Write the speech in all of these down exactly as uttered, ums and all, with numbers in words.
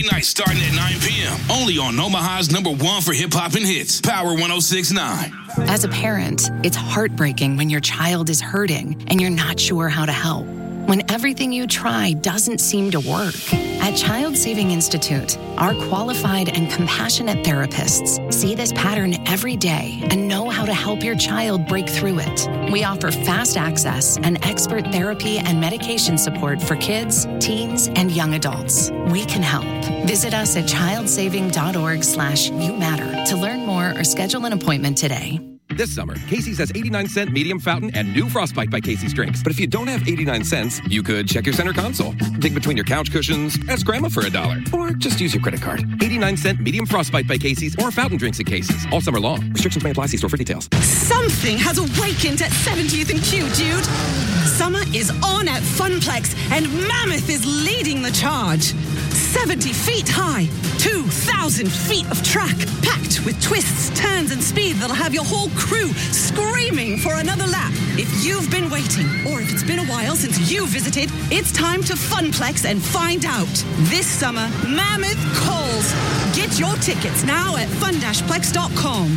Weekday night starting at nine p.m. Only on Omaha's number one for hip-hop and hits, Power one oh six point nine. As a parent, it's heartbreaking when your child is hurting and you're not sure how to help. When everything you try doesn't seem to work. At Child Saving Institute, our qualified and compassionate therapists see this pattern every day and know how to help your child break through it. We offer fast access and expert therapy and medication support for kids, teens, and young adults. We can help. Visit us at childsaving.org slash you matter to learn more or schedule an appointment today. This summer, Casey's has eighty-nine cent medium fountain and new Frostbite by Casey's drinks. But if you don't have eighty-nine cents, you could check your center console, dig between your couch cushions, ask Grandma for a dollar, or just use your credit card. eighty-nine cent medium Frostbite by Casey's or fountain drinks at Casey's. All summer long. Restrictions may apply. See store for details. Something has awakened at seventieth and Q, dude. Summer is on at Funplex, and Mammoth is leading the charge. seventy feet high, two thousand feet of track, packed with twists, turns, and speed that'll have your whole crew screaming for another lap. If you've been waiting, or if it's been a while since you visited, it's time to Funplex and find out. This summer, Mammoth calls. Get your tickets now at fun dash plex dot com.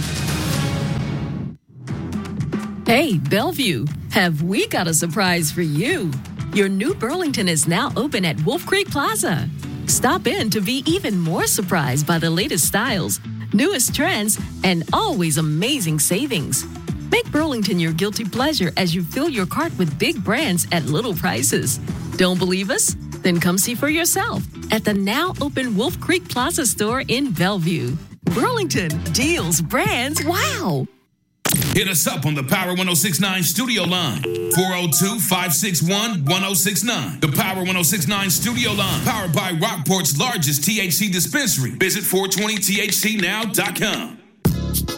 Hey, Bellevue, have we got a surprise for you? Your new Burlington is now open at Wolf Creek Plaza. Stop in to be even more surprised by the latest styles, newest trends, and always amazing savings. Make Burlington your guilty pleasure as you fill your cart with big brands at little prices. Don't believe us? Then come see for yourself at the now open Wolf Creek Plaza store in Bellevue. Burlington, deals, brands, wow! Hit us up on the Power one oh six point nine studio line, four oh two, five six one, one oh six nine. The Power one oh six point nine studio line, powered by Rockport's largest T H C dispensary. Visit four twenty T H C now dot com.